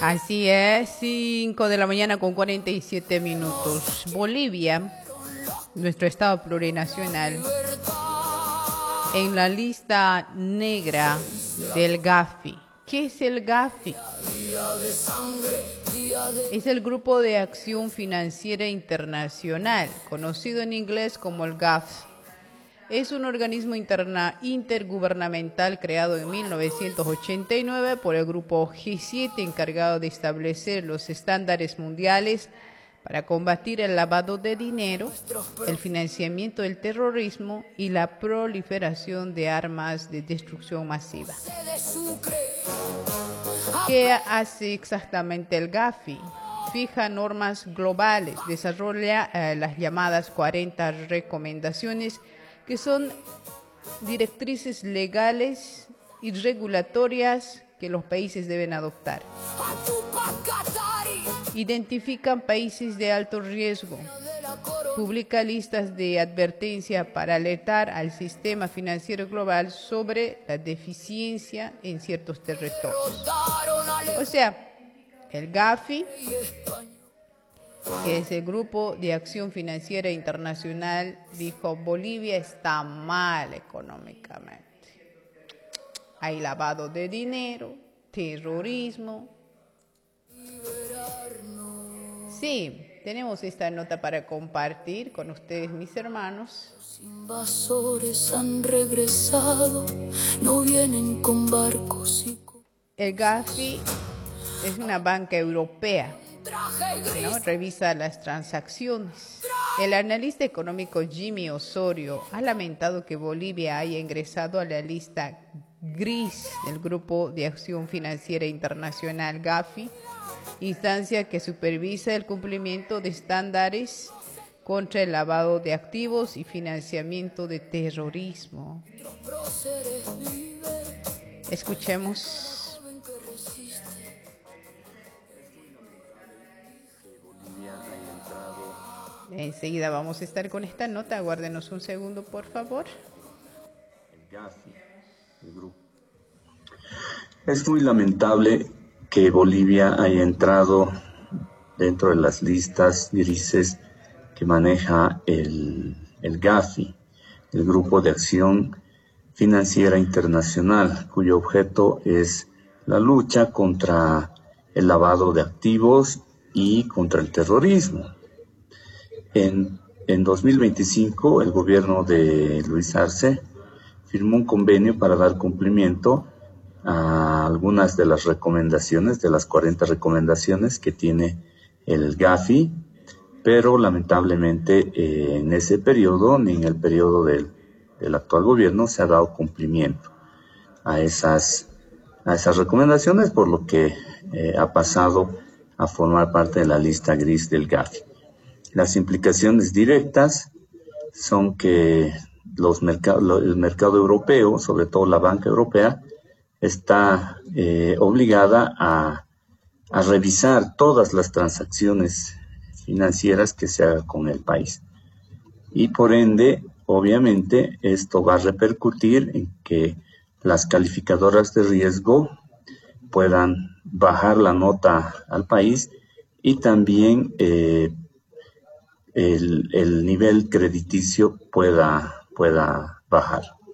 Así es, 5 de la mañana con 47 minutos. Bolivia, nuestro estado plurinacional, en la lista negra del Gafi. ¿Qué es el Gafi? Es el Grupo de Acción Financiera Internacional, conocido en inglés como el GAF. Es un organismo intergubernamental creado en 1989 por el Grupo G7, encargado de establecer los estándares mundiales para combatir el lavado de dinero, el financiamiento del terrorismo y la proliferación de armas de destrucción masiva. ¿Qué hace exactamente el Gafi? Fija normas globales, desarrolla las llamadas 40 recomendaciones, que son directrices legales y regulatorias que los países deben adoptar. Identifican países de alto riesgo. Publica listas de advertencia para alertar al sistema financiero global sobre la deficiencia en ciertos territorios. O sea, el Gafi, que es el Grupo de Acción Financiera Internacional, dijo: Bolivia está mal económicamente. Hay lavado de dinero, terrorismo. Sí, tenemos esta nota para compartir con ustedes, mis hermanos. Los invasores han regresado, no vienen con barcos y El Gafi es una banca europea, ¿no? Revisa las transacciones. El analista económico Jimmy Osorio ha lamentado que Bolivia haya ingresado a la lista gris del Grupo de Acción Financiera Internacional Gafi, instancia que supervisa el cumplimiento de estándares contra el lavado de activos y financiamiento de terrorismo. Escuchemos. Enseguida vamos a estar con esta nota. Aguárdenos un segundo, por favor. El Gafi, el grupo. Es muy lamentable que Bolivia haya entrado dentro de las listas grises que maneja el Gafi, el Grupo de Acción Financiera Internacional, cuyo objeto es la lucha contra el lavado de activos y contra el terrorismo. En 2025, el gobierno de Luis Arce firmó un convenio para dar cumplimiento a algunas de las recomendaciones, de las 40 recomendaciones que tiene el Gafi, pero lamentablemente en ese periodo, ni en el periodo del actual gobierno, se ha dado cumplimiento a esas recomendaciones, por lo que ha pasado a formar parte de la lista gris del Gafi. Las implicaciones directas son que el mercado europeo, sobre todo la banca europea, está obligada a revisar todas las transacciones financieras que se hagan con el país. Y por ende, obviamente, esto va a repercutir en que las calificadoras de riesgo puedan bajar la nota al país y también el nivel crediticio pueda bajar.